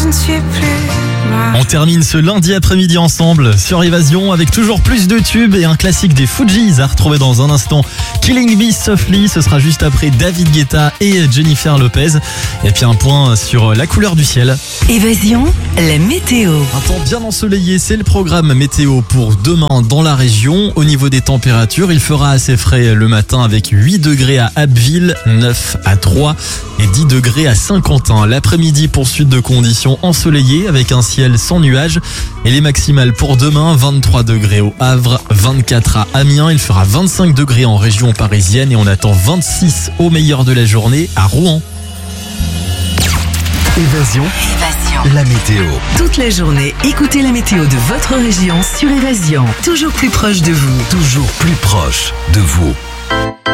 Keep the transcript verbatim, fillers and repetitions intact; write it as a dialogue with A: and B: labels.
A: ne suis plus moi.
B: On termine ce lundi après-midi ensemble sur Évasion avec toujours plus de tubes et un classique des Fujis à retrouver dans un instant. Killing Me Softly, ce sera juste après David Guetta et Jennifer Lopez. Et puis un point sur la couleur du ciel.
C: Évasion, la météo.
B: Un temps bien ensoleillé, c'est le programme météo pour demain dans la région. Au niveau des températures, il fera assez frais le matin avec huit degrés à Abbeville, neuf à Troyes et dix degrés à Saint-Quentin. L'après-midi, poursuite de conditions ensoleillées avec un ciel sans nuages. Et les maximales pour demain, vingt-trois degrés au Havre, vingt-quatre à Amiens. Il fera vingt-cinq degrés en région parisienne et on attend vingt-six au meilleur de la journée à Rouen.
D: Évasion,
C: Évasion.
D: la météo.
C: Toute la journée, écoutez la météo de votre région sur Évasion. Toujours plus proche de vous.
D: Toujours plus proche de vous.